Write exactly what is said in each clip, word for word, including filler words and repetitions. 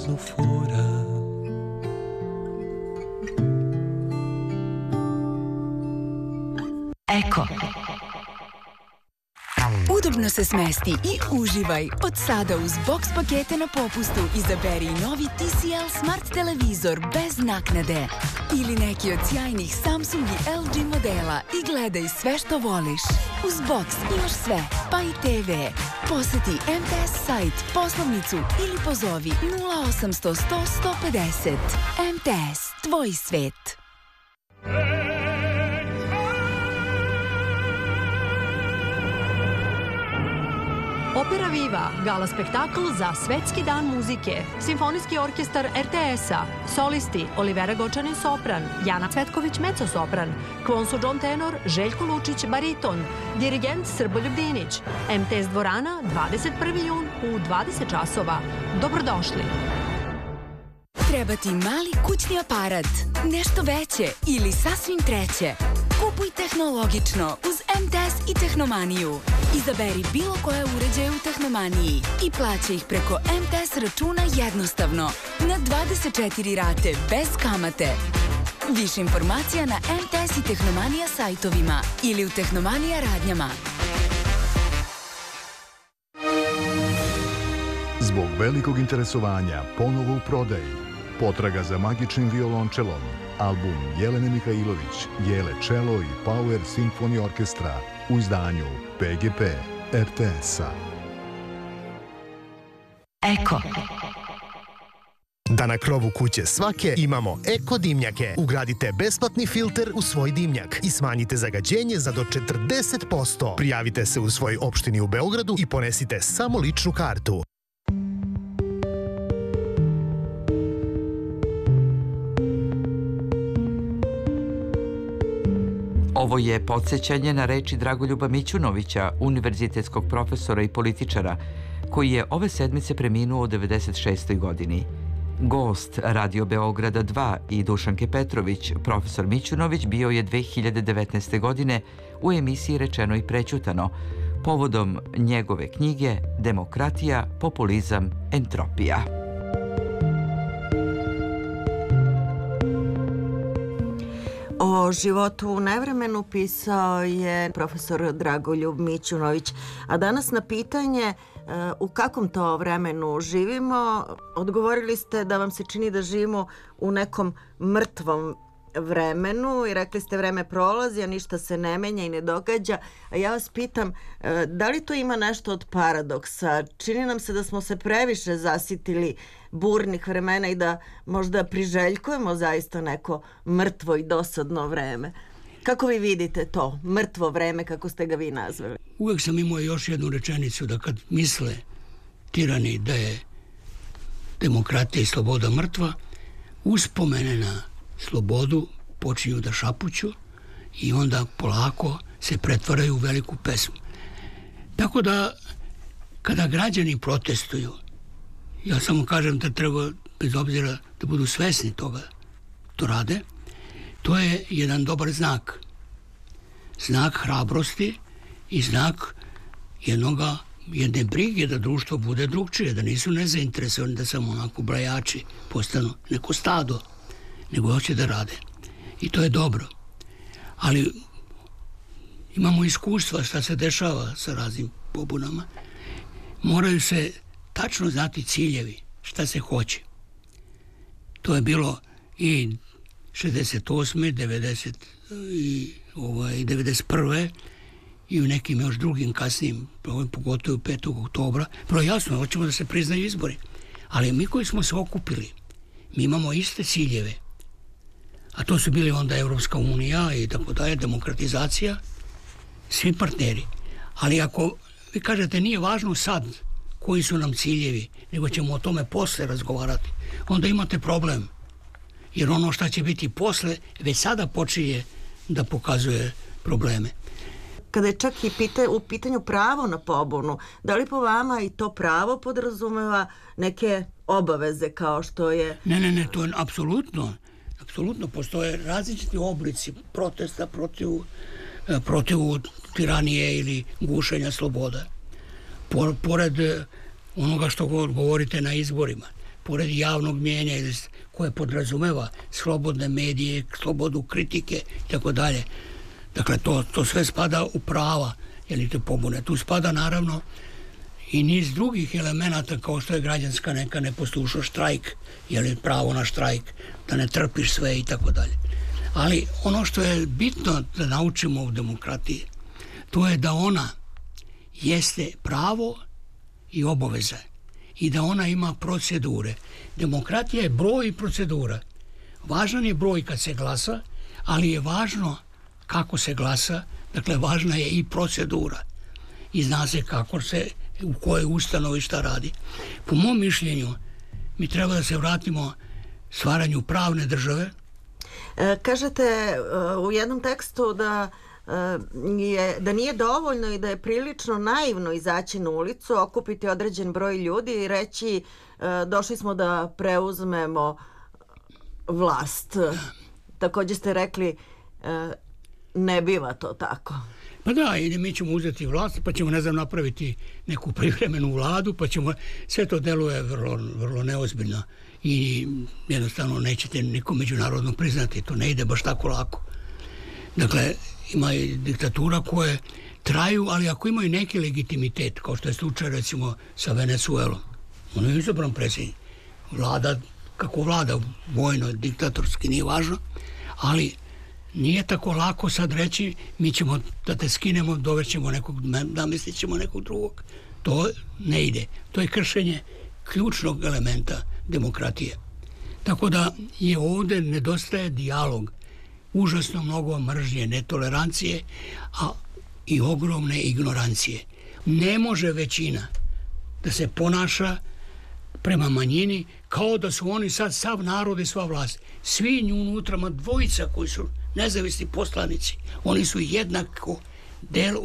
razno fora. Eko. Udobno se smesti i uživaj. Od sada uz box pakete na popustu izaberi novi T C L Smart televizor bez naknade. Ili neki od sjajnih Samsung i L G modela i gledaj sve što voliš. Uz box imaš sve, pa i T V. Poseti M T S sajt, poslovnicu ili pozovi nula osamsto sto sto pedeset. M T S, tvoj svet. Opera Viva, gala spektakl za Svetski dan muzike, Simfonijski orkestar R T S-a, solisti Olivera Gočanin sopran, Jana Cvetković mezzo-sopran, Kvonsu John tenor, Željko Lučić bariton, dirigent Srboljub Dinić, M T S dvorana, dvadeset prvi jun u dvadeset časova. Dobrodošli! Treba ti mali kućni aparat, nešto veće ili sasvim treće. Kupuj tehnologično uz M T S i Tehnomaniju. Izaberi bilo koje uređaje u Tehnomaniji i plaćaj ih preko M T S računa jednostavno, na dvadeset četiri rate bez kamate. Više informacija na M T S i Tehnomanija sajtovima ili u Tehnomanija radnjama. Zbog velikog interesovanja ponovo u prodaji Potraga za magičnim violončelom, album Jelene Mihajlović, Jele Čelo i Power Symphony Orkestra u izdanju P G P R T S-a. Eko. Da na krovu kuće svake imamo eko dimnjake. Ugradite besplatni filter u svoj dimnjak i smanjite zagađenje za do četrdeset posto. Prijavite se u svoj opštini u Beogradu i ponesite samo ličnu kartu. Ovo je podsjećanje na reči Dragoljuba Mićunovića, univerzitetskog profesora i političara, koji je ove sedmice preminuo u devedeset šestoj godini. Gost Radio Beograda dva i Dušanke Petrović, profesor Mićunović, bio je dve hiljade devetnaeste. godine u emisiji Rečeno i prećutano, povodom njegove knjige Demokratija, populizam, entropija. O životu u nevremenu pisao je profesor Dragoljub Mićunović, a danas na pitanje u kakvom to vremenu živimo, odgovorili ste da vam se čini da živimo u nekom mrtvom vremenu i rekli ste vreme prolazi, a ništa se ne menja i ne događa. A ja vas pitam, da li to ima nešto od paradoksa? Čini nam se da smo se previše zasitili burnih vremena i da možda priželjkujemo zaista neko mrtvo i dosadno vreme. Kako vi vidite to, mrtvo vreme, kako ste ga vi nazvali? Uvek sam imao još jednu rečenicu da kad misle tirani da je demokratija i sloboda mrtva, uspomene na slobodu počinju da šapuću i onda polako se pretvaraju u veliku pesmu. Tako da kada građani protestuju, ja samo kažem da treba, bez obzira da budu svesni toga, to rade, to je jedan dobar znak. Znak hrabrosti i znak jednoga, jedne brige da društvo bude drugčije, da nisu nezainteresovani, da samo onako brajači postanu neko stado, nego hoće da rade. I to je dobro. Ali imamo iskustva šta se dešava sa raznim pobunama. Moraju se tačno znati ciljevi, šta se hoće. To je bilo i šezdeset osme, devedeset i ovaj devedeset prve i u nekim još drugim kasnijim, pogotovo petog oktobra. Bilo jasno, hoćemo da se priznaju izbori. Ali mi koji smo se okupili, mi imamo iste ciljeve. A to su bili onda Evropska unija i tako dalje, demokratizacija, svi partneri. Ali ako vi kažete nije važno sad koji su nam ciljevi, nego ćemo o tome posle razgovarati, onda imate problem. Jer ono šta će biti posle, već sada počinje da pokazuje probleme. Kada je čak i pita, u pitanju pravo na pobunu, da li po vama i to pravo podrazumeva neke obaveze kao što je... Ne, ne, ne, to je apsolutno. Apsolutno, postoje različiti oblici protesta protiv, protiv tiranije ili gušenja sloboda. Pored onoga što govorite na izborima, pored javnog mijenja koje podrazumeva slobodne medije, slobodu kritike i tako dalje. Dakle, to, to sve spada u prava, jeli te pobune. Tu spada naravno i niz drugih elemenata kao što je građanska neka neposlušnost, štrajk, jeli pravo na štrajk, da ne trpiš sve i tako dalje. Ali ono što je bitno da naučimo u demokratiji, to je da ona jeste pravo i obaveza i da ona ima procedure. Demokratija je broj i procedura. Važan je broj kad se glasa, ali je važno kako se glasa, dakle važna je i procedura i zna se kako se, u kojoj ustanovi šta radi. Po mom mišljenju mi treba da se vratimo stvaranju pravne države. E, kažete e, u jednom tekstu da je, da nije dovoljno i da je prilično naivno izaći na ulicu, okupiti određen broj ljudi i reći došli smo da preuzmemo vlast. Također ste rekli ne biva to tako. Pa da, ili mi ćemo uzeti vlast, pa ćemo, ne znam, napraviti neku privremenu vladu, pa ćemo, sve to deluje vrlo, vrlo neozbiljno i jednostavno nećete nikom međunarodno priznati, to ne ide baš tako lako. Dakle, ima i diktatura koje traju, ali ako imaju neki legitimitet, kao što je slučaj recimo sa Venezuelom, ono je izabran predsjednik. Vlada, kako vlada, vojno, diktatorski, nije važno, ali nije tako lako sad reći mi ćemo da te skinemo, dovećemo nekog, namestit ćemo nekog drugog. To ne ide. To je kršenje ključnog elementa demokratije. Tako da je ovdje nedostaje dijalog, užasno mnogo mržnje, netolerancije, a i ogromne ignorancije. Ne može većina da se ponaša prema manjini kao da su oni sad sav narod i sva vlast. Svi nju unutra, ma dvojica koji su nezavisni poslanici, oni su jednako del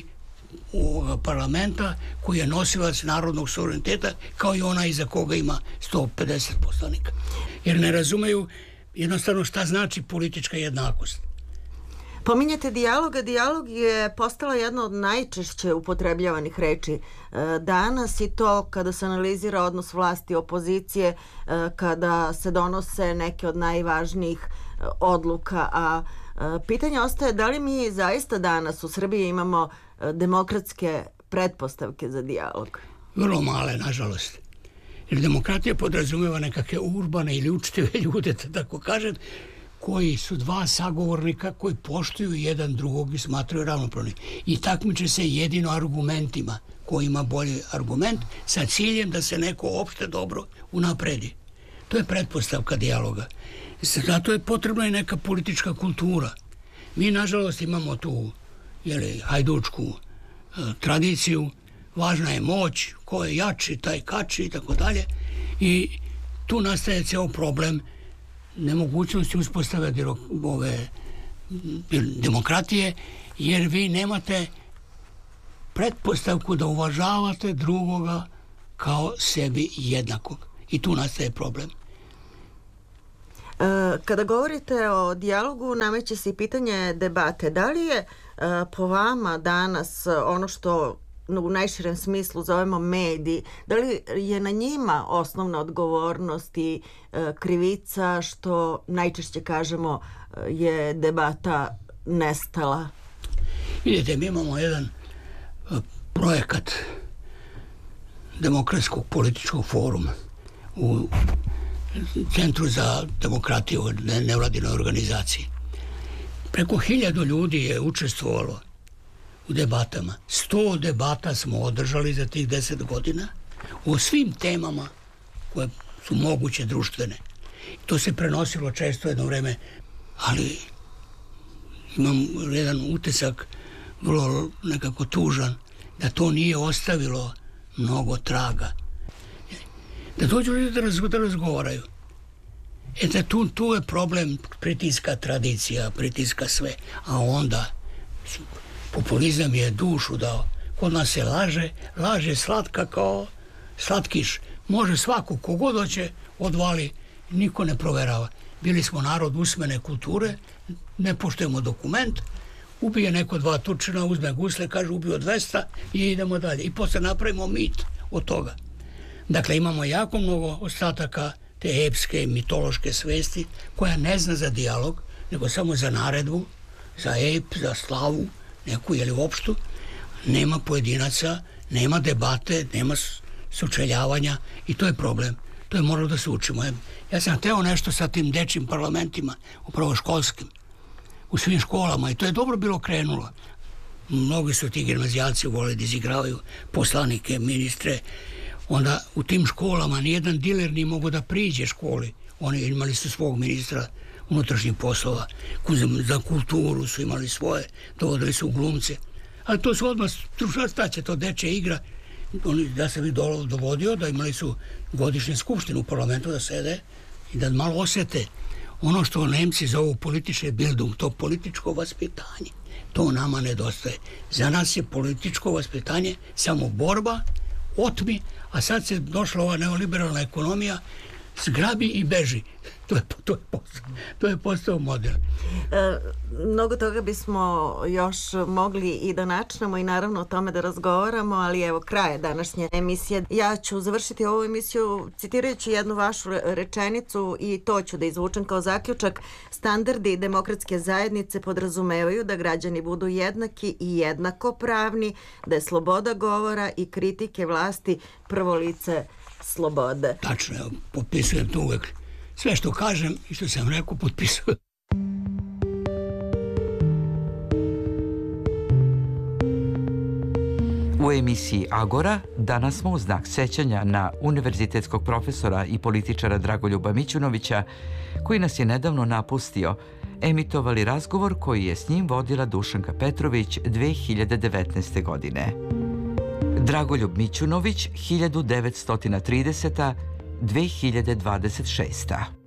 u parlamenta koji je nosilac narodnog suvereniteta kao i ona iza koga ima sto pedeset poslanika. Jer ne razumeju jednostavno šta znači politička jednakost. Pominjate dijaloga. Dijalog je postala jedna od najčešće upotrebljavanih reči danas i to kada se analizira odnos vlasti i opozicije, kada se donose neke od najvažnijih odluka, a pitanje ostaje da li mi zaista danas u Srbiji imamo demokratske pretpostavke za dijalog? Vrlo male, nažalost. Jer demokratija podrazumeva nekakve urbane ili učtive ljude, tako kažem, koji su dva sagovornika koji poštuju jedan drugog i smatraju ravnopravni. I takmiče se jedino argumentima, ko ima bolji argument, sa ciljem da se neko opšte dobro unapredi. To je pretpostavka dijaloga. Zato je potrebna i neka politička kultura. Mi, nažalost, imamo tu jeli, hajdučku e, tradiciju, važna je moć, ko je jači, taj kači i tako dalje. I tu nastaje ceo problem nemogućnosti uspostave ove demokratije, jer vi nemate pretpostavku da uvažavate drugoga kao sebi jednakog. I tu nastaje problem. Kada govorite o dijalogu, nameće se i pitanje debate. Da li je po vama danas ono što u najširem smislu zovemo mediji, da li je na njima osnovna odgovornost i krivica što najčešće kažemo je debata nestala? Vidite, mi imamo jedan projekat Demokratskog političkog foruma u Centru za demokratiju u nevladinoj organizaciji. Preko hiljadu ljudi je učestvovalo u debatama. Sto debata smo održali za tih deset godina o svim temama koje su moguće društvene. To se prenosilo često jedno vreme, ali imam jedan utisak vrlo nekako tužan da to nije ostavilo mnogo traga. Da dođu ljudi da, raz, da razgovaraju. E da tu, tu je problem, pritiska tradicija, pritiska sve, a onda populizam je dušu dao. Kod nas se laže, laže slatka kao slatkiš. Može svako, kogod hoće, odvali, niko ne proverava. Bili smo narod usmene kulture, ne poštujemo dokument, ubije neko dva Turčina, uzme gusle, kaže ubio dvesta i idemo dalje. I posle napravimo mit od toga. Dakle, imamo jako mnogo ostataka te epske, mitološke svesti koja ne zna za dijalog, nego samo za naredbu, za ep, za slavu, neku ili opštu. Nema pojedinaca, nema debate, nema sučeljavanja i to je problem. To je moralo da se učimo. Ja sam hteo nešto sa tim dečjim parlamentima, upravo školskim, u svim školama i to je dobro bilo krenulo. Mnogi su ti gimnazijalci voleli da izigravaju poslanike, ministre. Onda u tim školama nijedan diler nije mogao da priđe školi. Oni imali su svog ministra unutrašnjih poslova. Za kulturu su imali svoje, dovodili su glumce. Ali to su odmah, šta će to dečja igra? Oni, ja sam ih dovodio da imali su godišnje skupštine u parlamentu da sede i da malo osete ono što Nemci zovu političke bildung, to političko vaspitanje. To nama nedostaje. Za nas je političko vaspitanje samo borba, otmi, a sad se došla ova neoliberalna ekonomija, zgrabi i beži. To je, to je, postao, to je postao model. E, mnogo toga bismo još mogli i da načnemo i naravno o tome da razgovaramo, ali evo kraje današnje emisije. Ja ću završiti ovu emisiju citirajući jednu vašu rečenicu i to ću da izvučem kao zaključak. Standardi demokratske zajednice podrazumevaju da građani budu jednaki i jednakopravni, da je sloboda govora i kritike vlasti prvo lice slobode. Tačno, ja potpisujem to uvek. Sve što kažem i što sam rekao, potpisujem. U emisiji Agora danas smo u znak sećanja na univerzitetskog profesora i političara Dragoljuba Mićunovića, koji nas je nedavno napustio, emitovali razgovor koji je s njim vodila Dušanka Petrović dve hiljade devetnaeste. godine. Dragoljub Mićunović, hiljadu devetsto trideseta do dve hiljade dvadeset šeste.